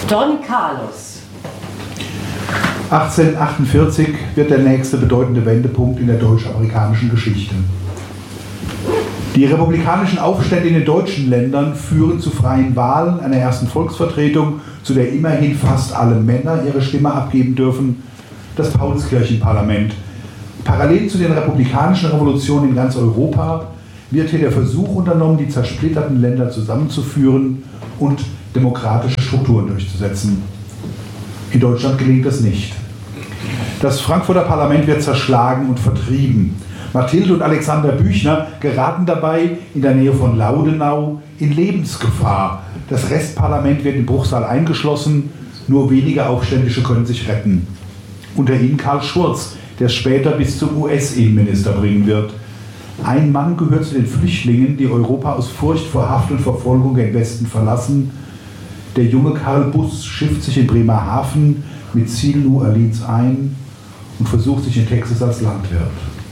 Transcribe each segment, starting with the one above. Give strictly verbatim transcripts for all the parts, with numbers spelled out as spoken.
Don Carlos. achtzehnhundertachtundvierzig wird der nächste bedeutende Wendepunkt in der deutsch-amerikanischen Geschichte. Die republikanischen Aufstände in den deutschen Ländern führen zu freien Wahlen, einer ersten Volksvertretung, zu der immerhin fast alle Männer ihre Stimme abgeben dürfen, das Paulskirchenparlament. Parallel zu den republikanischen Revolutionen in ganz Europa wird hier der Versuch unternommen, die zersplitterten Länder zusammenzuführen und demokratische Strukturen durchzusetzen. In Deutschland gelingt das nicht. Das Frankfurter Parlament wird zerschlagen und vertrieben. Mathilde und Alexander Büchner geraten dabei in der Nähe von Laudenau in Lebensgefahr. Das Restparlament wird im Bruchsal eingeschlossen, nur wenige Aufständische können sich retten. Unter ihnen Karl Schurz, der es später bis zum U S-Innenminister bringen wird. Ein Mann gehört zu den Flüchtlingen, die Europa aus Furcht vor Haft und Verfolgung gen Westen verlassen. Der junge Karl Buss schifft sich in Bremerhaven mit Ziel New Orleans ein und versucht sich in Texas als Landwirt.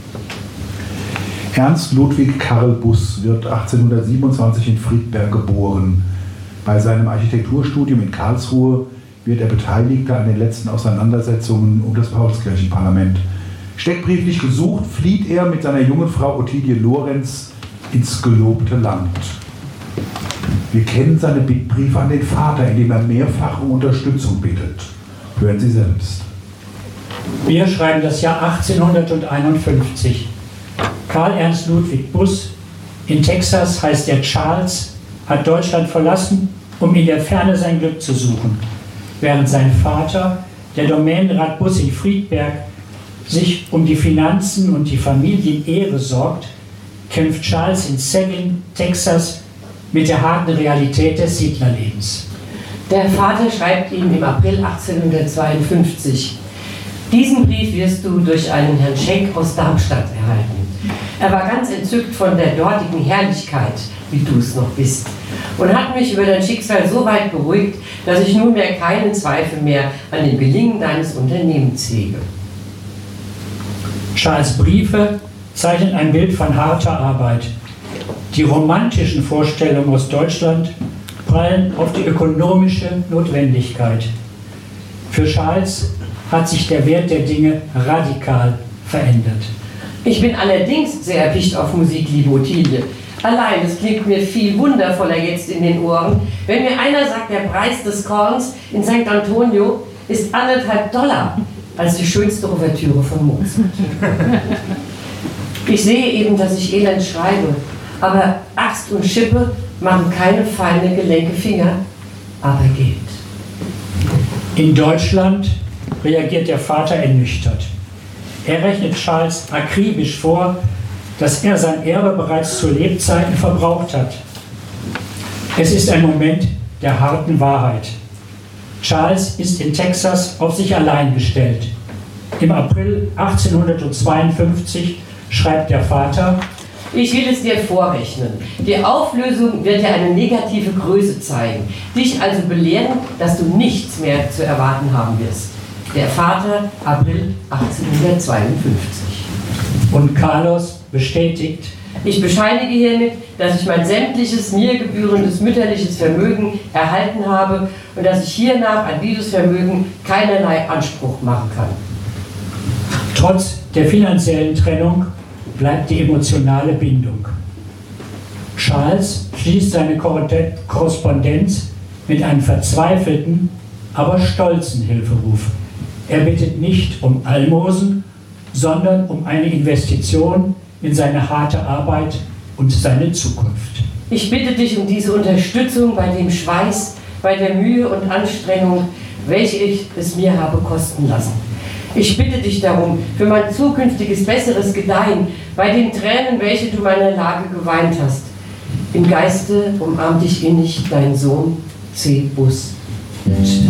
Ernst Ludwig Karl Buss wird achtzehnhundertsiebenundzwanzig in Friedberg geboren. Bei seinem Architekturstudium in Karlsruhe wird er Beteiligter an den letzten Auseinandersetzungen um das Paulskirchenparlament. Steckbrieflich gesucht, flieht er mit seiner jungen Frau Ottilie Lorenz ins gelobte Land. Wir kennen seine Bittbriefe an den Vater, in dem er mehrfach um Unterstützung bittet. Hören Sie selbst. Wir schreiben das Jahr achtzehnhunderteinundfünfzig. Karl Ernst Ludwig Buss, in Texas heißt er Charles, hat Deutschland verlassen, um in der Ferne sein Glück zu suchen. Während sein Vater, der Domänenrat Buss in Friedberg, sich um die Finanzen und die Familienehre sorgt, kämpft Charles in Seguin, Texas, mit der harten Realität des Siedlerlebens. Der Vater schreibt ihm im April achtzehnhundertzweiundfünfzig: Diesen Brief wirst du durch einen Herrn Schenk aus Darmstadt erhalten. Er war ganz entzückt von der dortigen Herrlichkeit, wie du es noch bist, und hat mich über dein Schicksal so weit beruhigt, dass ich nunmehr keinen Zweifel mehr an dem Gelingen deines Unternehmens hege. Charles' Briefe zeichnen ein Bild von harter Arbeit. Die romantischen Vorstellungen aus Deutschland prallen auf die ökonomische Notwendigkeit. Für Charles hat sich der Wert der Dinge radikal verändert. Ich bin allerdings sehr erpicht auf Musik, liebe Ottilie. Allein, es klingt mir viel wundervoller jetzt in den Ohren, wenn mir einer sagt, der Preis des Korns in Sankt Antonio ist anderthalb Dollar als die schönste Ouvertüre von Mozart. Ich sehe eben, dass ich elend schreibe, aber Axt und Schippe machen keine feine, gelenke Finger, aber Geld. In Deutschland reagiert der Vater ernüchtert. Er rechnet Charles akribisch vor, dass er sein Erbe bereits zu Lebzeiten verbraucht hat. Es ist ein Moment der harten Wahrheit. Charles ist in Texas auf sich allein gestellt. Im April achtzehnhundertzweiundfünfzig schreibt der Vater: Ich will es dir vorrechnen. Die Auflösung wird dir eine negative Größe zeigen, dich also belehren, dass du nichts mehr zu erwarten haben wirst. Der Vater, April achtzehnhundertzweiundfünfzig. Und Carlos bestätigt: Ich bescheinige hiermit, dass ich mein sämtliches mir gebührendes mütterliches Vermögen erhalten habe und dass ich hiernach an dieses Vermögen keinerlei Anspruch machen kann. Trotz der finanziellen Trennung bleibt die emotionale Bindung. Charles schließt seine Korrespondenz mit einem verzweifelten, aber stolzen Hilferuf. Er bittet nicht um Almosen, sondern um eine Investition in seine harte Arbeit und seine Zukunft. Ich bitte dich um diese Unterstützung bei dem Schweiß, bei der Mühe und Anstrengung, welche ich es mir habe kosten lassen. Ich bitte dich darum, für mein zukünftiges besseres Gedeihen, bei den Tränen, welche du meiner Lage geweint hast. Im Geiste umarmt dich innig dein Sohn C. Buss.